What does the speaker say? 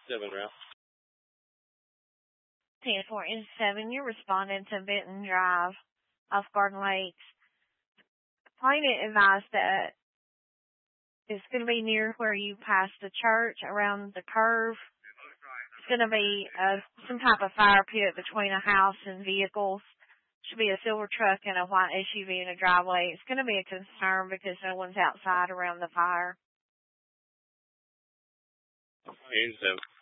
7 route. 10-4 and 7, you're responding to Benton Drive off Garden Lakes. Plaintiff advised that it's going to be near where you pass the church around the curve. It's going to be some type of fire pit between a house and vehicles. Should be a silver truck and a white SUV in a driveway. It's going to be a concern because no one's outside around the fire. 87.